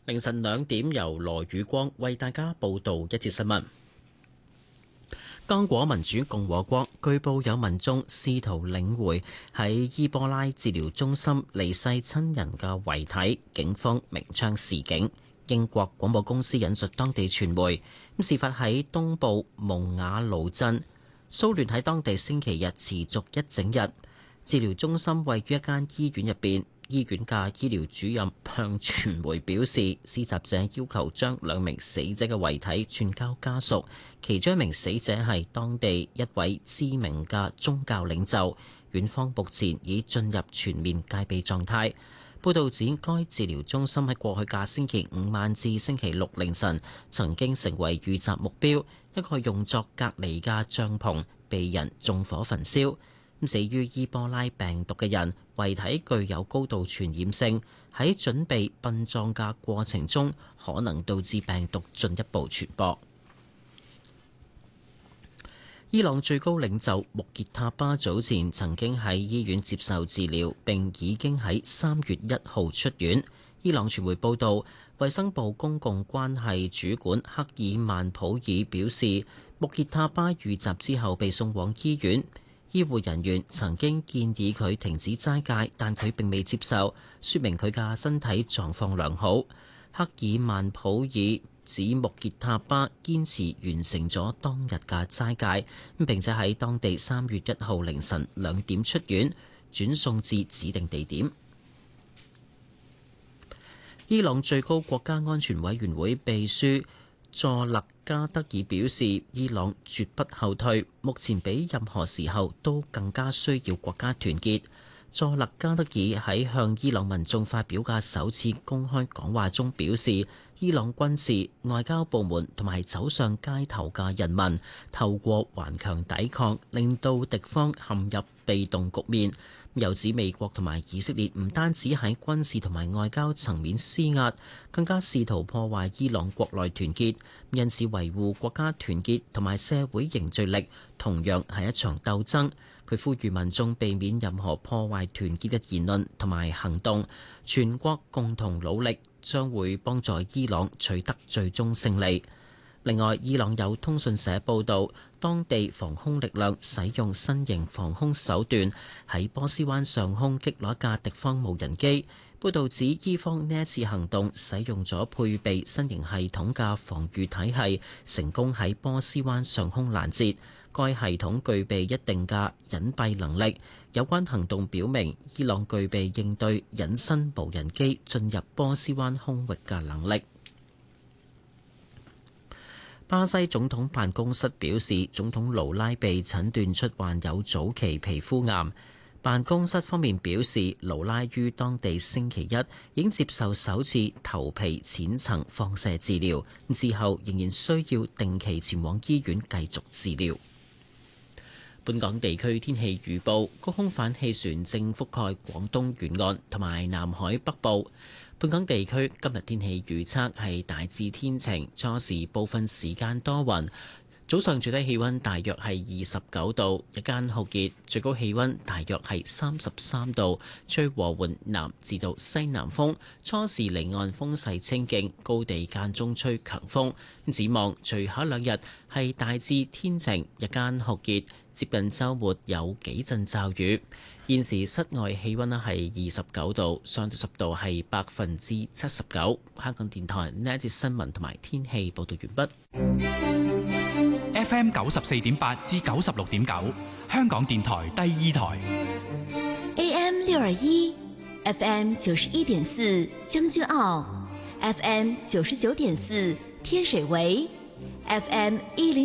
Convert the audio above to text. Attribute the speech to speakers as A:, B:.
A: 凌晨2點，由羅宇光為大家報道一節新聞。剛果民主共和國據報有民眾試圖領回喺伊波拉治療中心離世親人嘅遺體，警方鳴槍示警。英國廣播公司引述當地傳媒，事發喺東部蒙瓦盧鎮，騷亂喺當地星期日持續一整日。治療中心位於一間醫院入邊。醫院嘅醫療主任向傳媒表示，施襲者要求將2名死者嘅遺體轉交家屬，其中一名死者係當地一位知名嘅宗教領袖。院方目前已進入全面戒備狀態。報導指，該治療中心喺過去嘅星期5晚至星期6凌晨曾經成為遇襲目標，一個用作隔離嘅帳篷被人縱火焚燒。死於伊波拉病毒嘅人遺體具有高度傳染性，喺準備殯葬嘅過程中可能導致病毒進一步傳播。伊朗最高領袖穆傑塔巴早前曾經喺醫院接受治療，並已經喺3月1號出院。伊朗傳媒報道，衛生部公共關係主管克爾曼普爾表示，穆傑塔巴遇襲之後被送往醫院。醫護人員曾經建議佢停止齋戒，但佢並未接受，說明佢嘅身體狀況良好。克爾曼普爾指穆傑塔巴堅持完成咗當日嘅齋戒，並且喺當地3月1號凌晨2點出院，轉送至指定地點。伊朗最高國家安全委員會秘書佐勒加德爾表示，伊朗絕不後退，目前比任何時候都更加需要國家團結。佐勒加德爾喺向伊朗民眾發表嘅首次公開講話中表示，伊朗軍事、外交部門同埋走上街頭嘅人民，透過頑強抵抗，令到敵方陷入被動局面。又指美國同埋以色列唔單止喺軍事同埋外交層面施壓，更加試圖破壞伊朗國內團結。因此，維護國家團結同埋社會凝聚力同樣係一場鬥爭。佢呼籲民眾避免任何破壞團結嘅言論同埋行動，全國共同努力將會幫助伊朗取得最終勝利。另外，伊朗有通訊社報導，當地防空力量使用新型防空手段喺波斯灣上空擊落一架敵方無人機。報導指，伊方呢一次行動使用咗配備新型系統嘅防禦體系，成功喺波斯灣上空攔截。該系統具備一定嘅隱蔽能力。有關行動表明，伊朗具備應對隱身無人機進入波斯灣空域嘅能力。巴西總統辦公室表示，總統盧拉被診斷出患有早期皮膚癌。辦公室方面表示，盧拉於當地星期一已經接受首次頭皮淺層放射治療，之後仍然需要定期前往醫院繼續治療。本港地區天氣預報，高空反氣旋正覆蓋廣東沿岸同埋南海北部。本港地區今日天氣預測係大致天晴，初時部分時間多雲，早上最低氣溫大約係29度，日間酷熱，最高氣溫大約係33度，吹和緩南至到西南風，初時離岸風勢清勁，高地間中吹強風。展望隨後兩日係大致天晴，日間酷熱，接近週末有幾陣驟雨。現時室外氣溫係29度，相對濕度係79%。香港電台呢一節新聞同埋天氣報道完畢。
B: FM 94.8至96.9，香港電台第二台。
C: AM 621 FM 91.4將軍澳 FM 99.4天水圍 FM 106